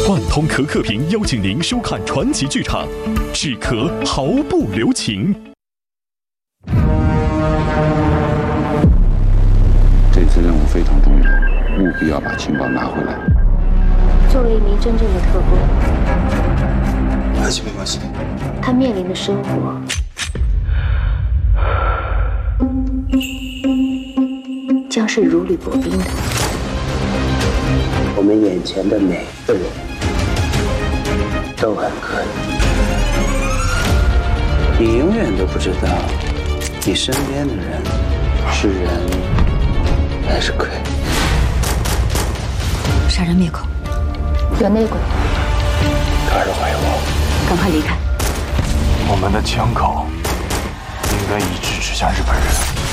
万通可可屏邀请您收看传奇剧场，止咳毫不留情。 这次任务非常重要，务必要把情报拿回来。 作为一名真正的特工， 没关系。 他面临的生活将是如履薄冰的。 我们眼前的每个人都很可疑，你永远都不知道你身边的人是人还是鬼。 杀人灭口， 有内鬼， 他是怀我， 赶快离开。 我们的枪口应该一直指向日本人。